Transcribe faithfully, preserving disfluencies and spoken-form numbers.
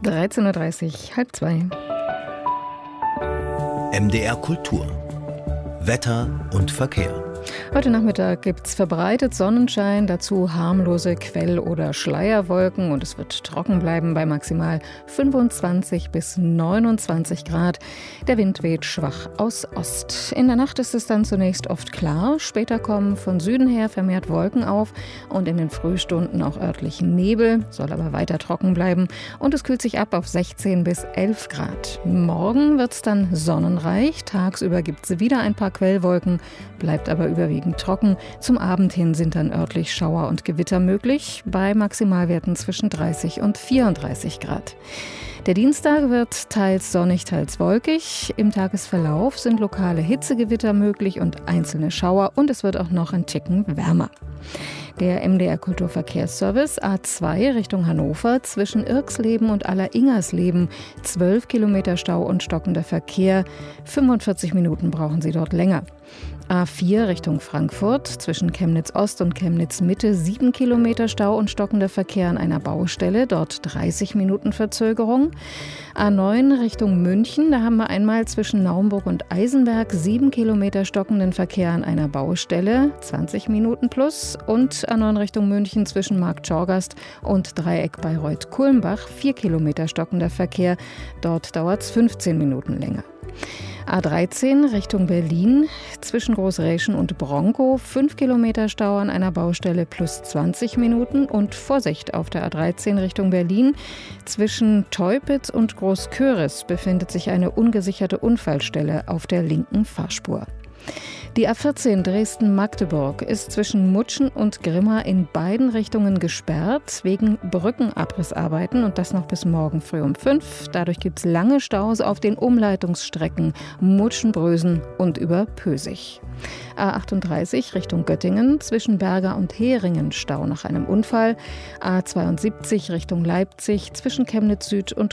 dreizehn Uhr dreißig, halb zwei. M D R Kultur. Wetter und Verkehr. Heute Nachmittag gibt es verbreitet Sonnenschein, dazu harmlose Quell- oder Schleierwolken und es wird trocken bleiben bei maximal fünfundzwanzig bis neunundzwanzig Grad. Der Wind weht schwach aus Ost. In der Nacht ist es dann zunächst oft klar, später kommen von Süden her vermehrt Wolken auf und in den Frühstunden auch örtlich Nebel, soll aber weiter trocken bleiben und es kühlt sich ab auf sechzehn bis elf Grad. Morgen wird es dann sonnenreich, tagsüber gibt es wieder ein paar Quellwolken, bleibt aber überwiegend trocken. Zum Abend hin sind dann örtlich Schauer und Gewitter möglich, bei Maximalwerten zwischen dreißig und vierunddreißig Grad. Der Dienstag wird teils sonnig, teils wolkig. Im Tagesverlauf sind lokale Hitzegewitter möglich und einzelne Schauer und es wird auch noch ein Ticken wärmer. Der M D R Kulturverkehrsservice A zwei Richtung Hannover zwischen Irxleben und Alleringersleben. zwölf Kilometer Stau und stockender Verkehr. fünfundvierzig Minuten brauchen Sie dort länger. A vier Richtung Frankfurt zwischen Chemnitz Ost und Chemnitz Mitte. sieben Kilometer Stau und stockender Verkehr an einer Baustelle. Dort dreißig Minuten Verzögerung. A neun Richtung München. Da haben wir einmal zwischen Naumburg und Eisenberg sieben Kilometer stockenden Verkehr an einer Baustelle. zwanzig Minuten plus. Und A neun Richtung München zwischen Marktschorgast und Dreieck Bayreuth-Kulmbach. vier Kilometer stockender Verkehr. Dort dauert es fünfzehn Minuten länger. A dreizehn Richtung Berlin zwischen Großräschen und Bronkow. fünf Kilometer Stau an einer Baustelle plus zwanzig Minuten. Und Vorsicht auf der A dreizehn Richtung Berlin. Zwischen Teupitz und Großköris befindet sich eine ungesicherte Unfallstelle auf der linken Fahrspur. Die A vierzehn Dresden-Magdeburg ist zwischen Mutschen und Grimma in beiden Richtungen gesperrt wegen Brückenabrissarbeiten und das noch bis morgen früh um fünf. Dadurch gibt es lange Staus auf den Umleitungsstrecken Mutschen-Brösen und über Pösig. A achtunddreißig Richtung Göttingen zwischen Berger und Heringen Stau nach einem Unfall. A zweiundsiebzig Richtung Leipzig zwischen Chemnitz Süd und